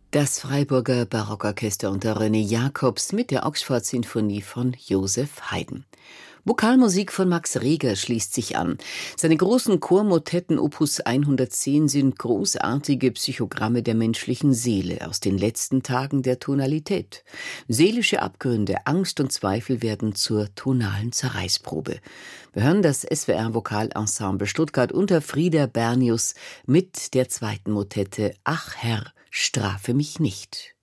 Das Freiburger Barockorchester unter René Jacobs mit der Oxford-Sinfonie von Joseph Haydn. Vokalmusik von Max Reger schließt sich an. Seine großen Chormotetten Opus 110 sind großartige Psychogramme der menschlichen Seele aus den letzten Tagen der Tonalität. Seelische Abgründe, Angst und Zweifel werden zur tonalen Zerreißprobe. Wir hören das SWR-Vokalensemble Stuttgart unter Frieder Bernius mit der zweiten Motette Ach Herr, strafe mich nicht.